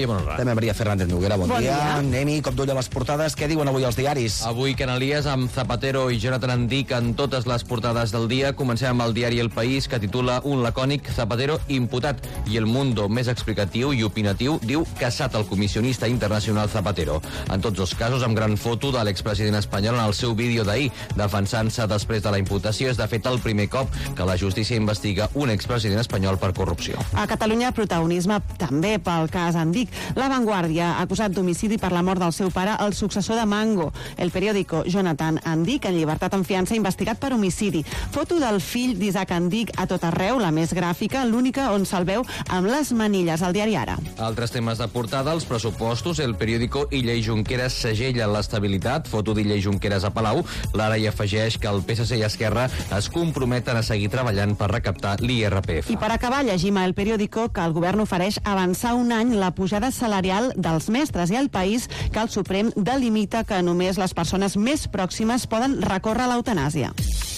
També Maria Fernández Noguera, bon dia. Anem-hi, cop d'ull a les portades. Què diuen avui els diaris? Avui Canalies amb Zapatero i Jonathan Andic en totes les portades del dia. Comencem amb el diari El País, que titula un lacònic Zapatero imputat, i El Mundo, més explicatiu i opinatiu, diu caçat el comissionista internacional Zapatero. En tots els casos, amb gran foto de l'expresident espanyol en el seu vídeo d'ahir, defensant-se després de la imputació. És de fet el primer cop que la justícia investiga un expresident espanyol per corrupció. A Catalunya, protagonisme també pel cas Andic. La Vanguardia ha acusat d'homicidi per la mort del seu pare, el successor de Mango. El periòdico Jonathan Andic, en llibertat en fiança, investigat per homicidi. Foto del fill d'Isaac Andic a tot arreu, la més gràfica, l'única on se'l veu amb les manilles al diari Ara. Altres temes de portada, els pressupostos. El periòdico Illa i Junqueras segella l'estabilitat. Foto d'Illa i Junqueras a Palau. L'Ara hi afegeix que el PSC i Esquerra es comprometen a seguir treballant per recaptar l'IRPF. I per acabar, llegim a El Periódico que el govern ofereix avançar un any la pujada salarial dels mestres, i al País que el Suprem delimita que només les persones més pròximes poden recórrer a l'eutanàsia.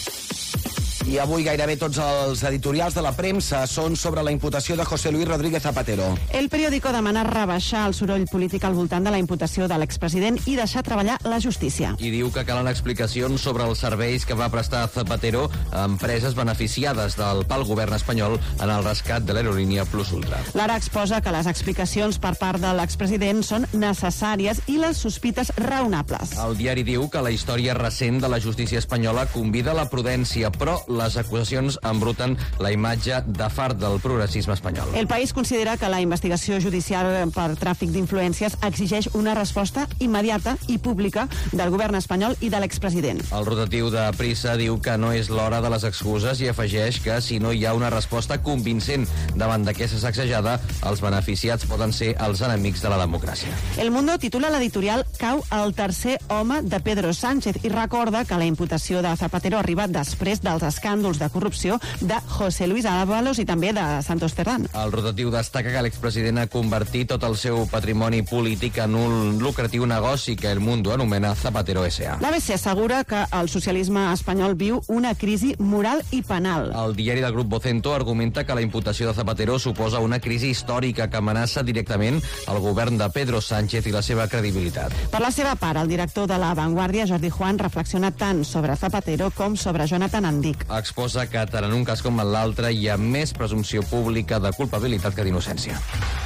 I avui gairebé tots els editorials de la premsa són sobre la imputació de José Luis Rodríguez Zapatero. El Periódico demana rebaixar el soroll polític al voltant de la imputació de l'expresident i deixar treballar la justícia. I diu que calen explicacions sobre els serveis que va prestar Zapatero a empreses beneficiades pel govern espanyol en el rescat de l'aerolínia Plus Ultra. L'Ara exposa que les explicacions per part de l'expresident són necessàries i les sospites raonables. El diari diu que la història recent de la justícia espanyola convida a la prudència, però les acusacions embruten la imatge de fart del progressisme espanyol. El País considera que la investigació judicial per tràfic d'influències exigeix una resposta immediata i pública del govern espanyol i de l'expresident. El rotatiu de Prisa diu que no és l'hora de les excuses i afegeix que si no hi ha una resposta convincent davant d'aquesta sacsejada, els beneficiats poden ser els enemics de la democràcia. El Mundo titula l'editorial Cau el tercer home de Pedro Sánchez i recorda que la imputació de Zapatero ha arribat després dels escàndols de corrupció de José Luis Ábalos i també de Santos Cerdán. El rotatiu destaca que l'expresident ha convertit tot el seu patrimoni polític en un lucratiu negoci que El Mundo anomena Zapatero S.A. L'ABC assegura que el socialisme espanyol viu una crisi moral i penal. El diari del grup Vocento argumenta que la imputació de Zapatero suposa una crisi històrica que amenaça directament el govern de Pedro Sánchez i la seva credibilitat. Per la seva part, el director de La Vanguardia, Jordi Juan, reflexiona tant sobre Zapatero com sobre Jonathan Andic. Exposa que tant en un cas com en l'altre hi ha més presumpció pública de culpabilitat que d'innocència.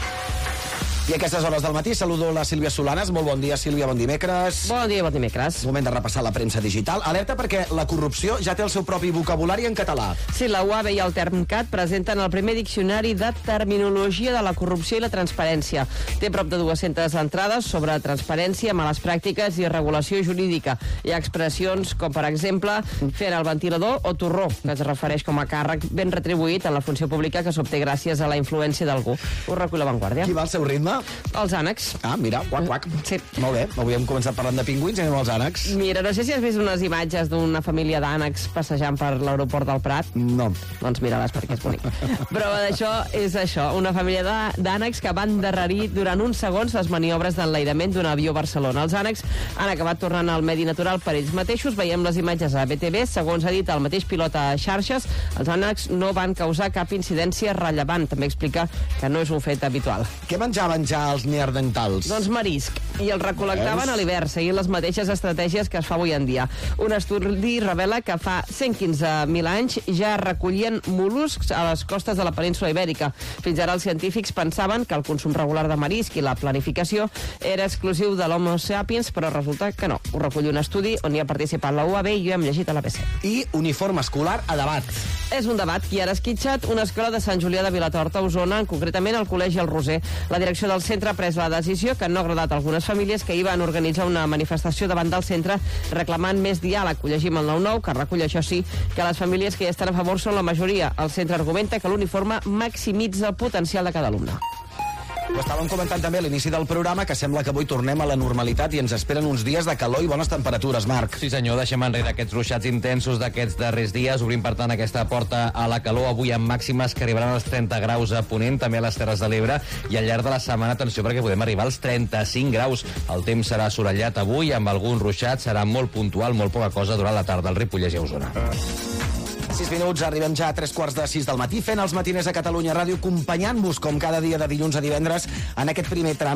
I a aquestes hores del matí saludo la Sílvia Solanes. Molt bon dia, Sílvia, bon dimecres. Bon dia, bon dimecres. Moment de repassar la premsa digital. Alerta perquè la corrupció ja té el seu propi vocabulari en català. Sí, la UAB i el Termcat presenten el primer diccionari de terminologia de la corrupció i la transparència. Té prop de 200 entrades sobre transparència, males pràctiques i regulació jurídica. Hi ha expressions com, per exemple, fer el ventilador o torró, que es refereix com a càrrec ben retribuït en la funció pública que s'obté gràcies a la influència d'algú. Ho recull La Vanguardia. Qui va al seu ritme? Els ànecs. Ah, mira, quac. Sí. Molt bé, avui hem començat parlant de pingüins i anem als ànecs. Mira, no sé si has vist unes imatges d'una família d'ànecs passejant per l'aeroport del Prat. No. Doncs mira-les perquè és bonic. Prova d'això és això, una família d'ànecs que van endarrerir durant uns segons les maniobres d'enlairament d'un avió a Barcelona. Els ànecs han acabat tornant al medi natural per ells mateixos. Veiem les imatges a BTV. Segons ha dit el mateix pilot a xarxes, els ànecs no van causar cap incidència rellevant. També explica que no és un fet habitual. Què menjaven ja els neandertals? Doncs marisc. I el recol·lectaven a l'hivern, seguint les mateixes estratègies que es fa avui en dia. Un estudi revela que fa 115.000 anys ja recollien mol·luscs a les costes de la península Ibèrica. Fins ara els científics pensaven que el consum regular de marisc i la planificació era exclusiu de l'Homo sapiens, però resulta que no. Ho recull un estudi on hi ha participat la UAB i jo hem llegit a l'ABC. I uniforme escolar a debat. És un debat qui ara esquitxat una escola de Sant Julià de Vilatorta, Osona, concretament al Col·legi El Roser. La direcció del centre ha pres la decisió que no ha agradat a algunes famílies que hi van organitzar una manifestació davant del centre reclamant més diàleg. Ho llegim al 9-9, que recull, això sí, que les famílies que hi estan a favor són la majoria. El centre argumenta que l'uniforme maximitza el potencial de cada alumne. Ho estàvem comentant també a l'inici del programa, que sembla que avui tornem a la normalitat i ens esperen uns dies de calor i bones temperatures, Marc. Sí senyor, deixem enrere aquests ruixats intensos d'aquests darrers dies. Obrim per tant aquesta porta a la calor avui amb màximes que arribaran als 30 graus a Ponent, també a les Terres de l'Ebre, i al llarg de la setmana, atenció, perquè podem arribar als 35 graus. El temps serà assolellat avui amb algun ruixat, serà molt puntual, molt poca cosa durant la tarda al Ripollès i a Osona. 6 minuts, arribem ja a 3:45 del matí, fent els matiners a Catalunya Ràdio, acompanyant-vos com cada dia de dilluns a divendres en aquest primer tram